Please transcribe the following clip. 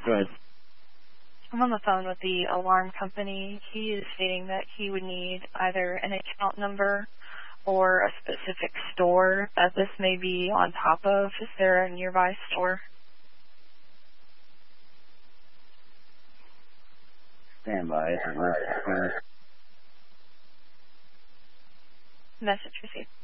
Go ahead. I'm on the phone with the alarm company. He is stating that he would need either an account number or a specific store that this may be on top of. Is there a nearby store? Stand by. Message received.